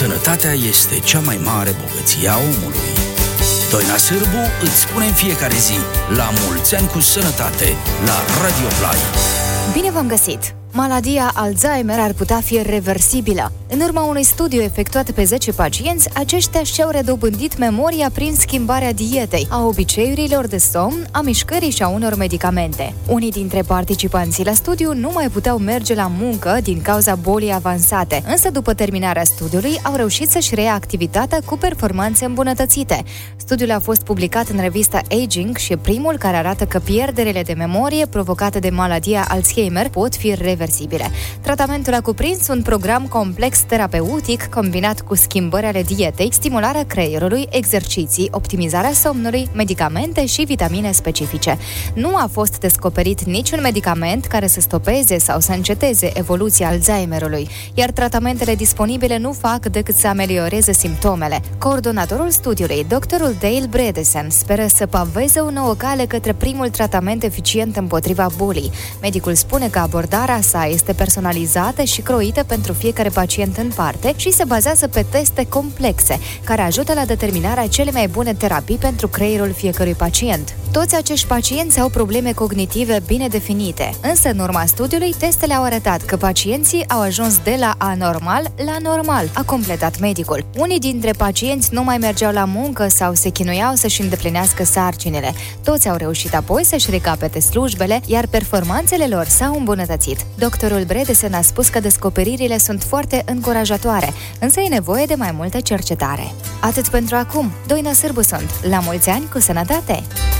Sănătatea este cea mai mare bogăție a omului. Doina Sârbu îți spune în fiecare zi: la mulți ani cu sănătate, la Radio Play. Bine v-am găsit! Maladia Alzheimer ar putea fi reversibilă. În urma unui studiu efectuat pe 10 pacienți, aceștia și-au redobândit memoria prin schimbarea dietei, a obiceiurilor de somn, a mișcării și a unor medicamente. Unii dintre participanții la studiu nu mai puteau merge la muncă din cauza bolii avansate, însă după terminarea studiului au reușit să-și reia activitatea cu performanțe îmbunătățite. Studiul a fost publicat în revista Aging și e primul care arată că pierderile de memorie provocate de maladia Alzheimer pot fi reversibile. Tratamentul a cuprins un program complex terapeutic combinat cu schimbări ale dietei, stimularea creierului, exerciții, optimizarea somnului, medicamente și vitamine specifice. Nu a fost descoperit niciun medicament care să stopeze sau să înceteze evoluția Alzheimerului, iar tratamentele disponibile nu fac decât să amelioreze simptomele. Coordonatorul studiului, doctorul Dale Bredesen, speră să paveze o nouă cale către primul tratament eficient împotriva bolii. Medicul spune că abordarea sa este personalizată și croită pentru fiecare pacient în parte și se bazează pe teste complexe, care ajută la determinarea cele mai bune terapii pentru creierul fiecărui pacient. Toți acești pacienți au probleme cognitive bine definite, însă în urma studiului, testele au arătat că pacienții au ajuns de la anormal la normal, a completat medicul. Unii dintre pacienți nu mai mergeau la muncă sau se chinuiau să-și îndeplinească sarcinile. Toți au reușit apoi să-și recapete slujbele, iar performanțele lor s-au îmbunătățit. Doctorul Bredesen a spus că descoperirile sunt foarte încurajatoare, însă e nevoie de mai multă cercetare. Atât pentru acum. Doina Sârbu sunt. La mulți ani cu sănătate!